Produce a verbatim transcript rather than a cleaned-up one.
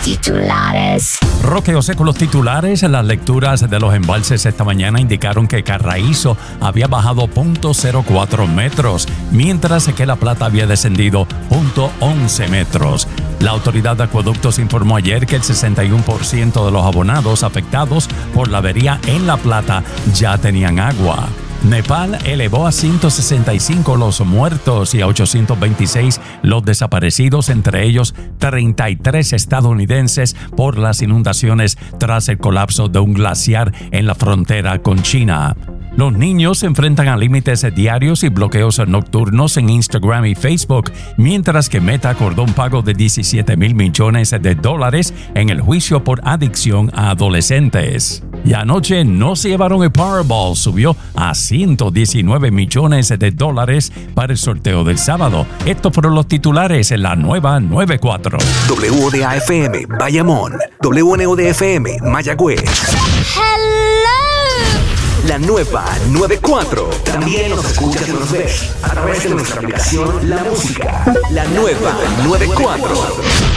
titulares. Roque José con los titulares. Las lecturas de los embalses esta mañana indicaron que Carraízo había bajado punto cero cuatro metros, mientras que La Plata había descendido punto once metros. La Autoridad de Acueductos informó ayer que el sesenta y uno por ciento de los abonados afectados por la avería en La Plata ya tenían agua. Nepal elevó a ciento sesenta y cinco los muertos y a ochocientos veintiséis los desaparecidos, entre ellos treinta y tres estadounidenses por las inundaciones tras el colapso de un glaciar en la frontera con China. Los niños se enfrentan a límites diarios y bloqueos nocturnos en Instagram y Facebook, mientras que Meta acordó un pago de diecisiete mil millones de dólares en el juicio por adicción a adolescentes. Y anoche no se llevaron el Powerball, subió a ciento diecinueve millones de dólares para el sorteo del sábado. Estos fueron los titulares en la nueva noventa y cuatro. W O D A F M, Bayamón. W N O D F M, Mayagüez. Hello. La nueva noventa y cuatro. También nos escuchas y nos ves a través de nuestra aplicación La Música. La nueva noventa y cuatro.